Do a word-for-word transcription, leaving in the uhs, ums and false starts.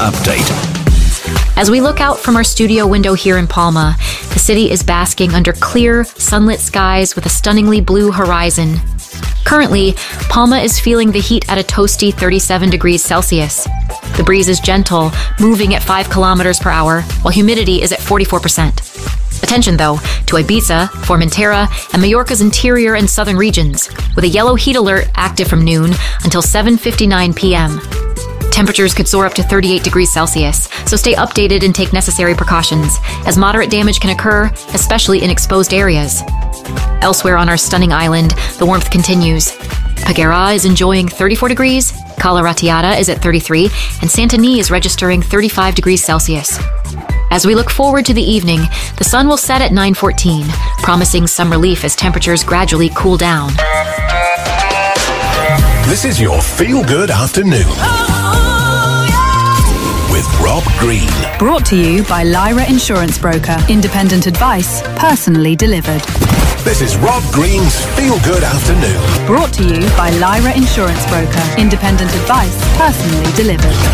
update. As we look out from our studio window here in Palma, the city is basking under clear, sunlit skies with a stunningly blue horizon. Currently, Palma is feeling the heat at a toasty thirty-seven degrees Celsius. The breeze is gentle, moving at five kilometers per hour, while humidity is at forty-four percent. Attention, though, to Ibiza, Formentera, and Mallorca's interior and southern regions, with a yellow heat alert active from noon until seven fifty-nine p.m. Temperatures could soar up to thirty-eight degrees Celsius, so stay updated and take necessary precautions, as moderate damage can occur, especially in exposed areas. Elsewhere on our stunning island, the warmth continues. Peguera is enjoying thirty-four degrees, Cala Ratiada is at thirty-three, and Santani is registering thirty-five degrees Celsius. As we look forward to the evening, the sun will set at nine fourteen, promising some relief as temperatures gradually cool down. This is your feel-good afternoon. With Rob Green. Brought to you by Lyra Insurance Broker. Independent advice, personally delivered. This is Rob Green's Feel Good Afternoon. Brought to you by Lyra Insurance Broker. Independent advice, personally delivered.